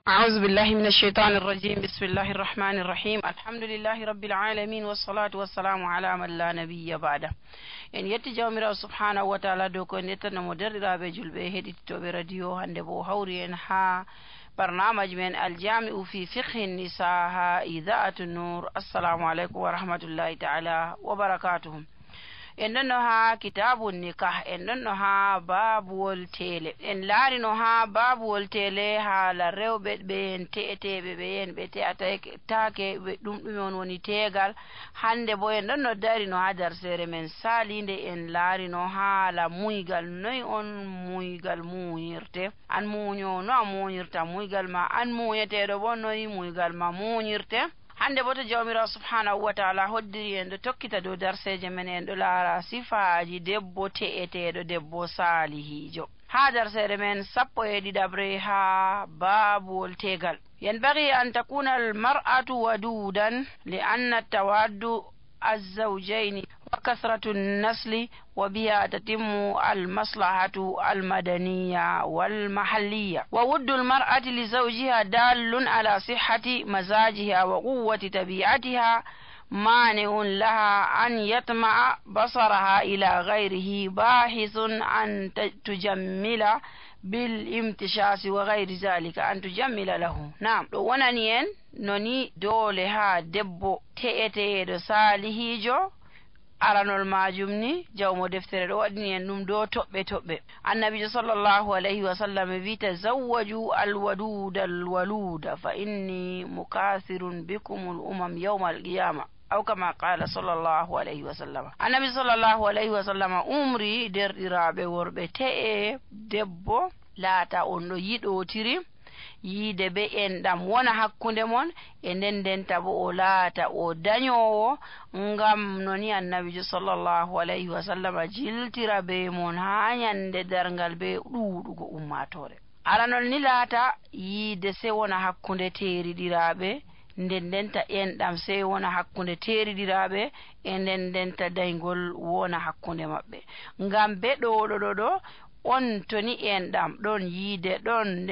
أعوذ بالله من الشيطان الرجيم. بسم الله الرحمن الرحيم. الحمد لله رب العالمين والصلاة والسلام على من لا نبي بعده. en yetti jawmirawo subhanahu wa taala dow ko nettanamo derɗiraɓe julɓe heɗitoɓe radio hande bo hawri en ha barnamaji men aljami'u fi fiqhi nisa ha ida'atu nur. assalamu aleykum wa rahmatullahi taala wa barakatuhum. en ɗonno ha kitabu nikah, en ɗonno ha babuwol tele, en laarino ha babuwol tele haala rewɓe ɓen te'eteɓe ɓen ɓe te'atake ɗum ɗume on woni tegal. hande bo en ɗonno darino ha darsere men salinde en laarino haala muygal, noyi on muygal muñirte, an muño no a muñirta muygal ma, an muñeteɗo bo noyi muygal ma muñirte. hande bo to jawmirawo subhanahu wa taala hoddiri en ɗo tokkita dow darseje men, en ɗo laara sifaji debbo te'eteɗo, debbo salihijo. ha darsere men sappo e ɗiɗabre ha babuwol tegal. ينبغي أن تكون المرأة ودودا لأن التواد الزوجين وكثرة النسل وبها تتم المصلحة المدنية والمحلية. وود المرأة لزوجها دال على صحة مزاجها وقوة طبيعتها، مانع لها أن يطمع بصرها إلى غيره، باحث أن تجمل بالامتشاس وغير ذلك، أن تجمل له. نعم وننين نوني دولها دبو تئتيد صالحيجو aranol majum ni jawmo deftere ɗo waɗini en ɗum ɗo toɓɓe. annabijo sallllahu alayhi wa sallam wi tazawwaju alwaduda alwaluda fa inni mukathirun bikum al umam yawma alqiyama, aw kama qala sallllahu alayhi wa sallam. annabi sallllahu alayhi wa sallam umri derɗiraɓe worɓe te'e debbo laata on ɗo yiɗotiri yiide be enɗam wona hakkunde mon, e nden denta bo o laata o dañowo, ngam noni annabijo sallllahu alayhi wa sallam jiltira be mon ha ñande dargal be ɗuɗugo ummatore. aranol ni laata yiide se wona hakkunde teriɗiraɓe, nden denta enɗam se wona hakkunde teriɗiraɓe, e nden denta daygol wona hakkunde maɓɓe, ngam be ɗo on toni enɗam ɗon yiide ɗon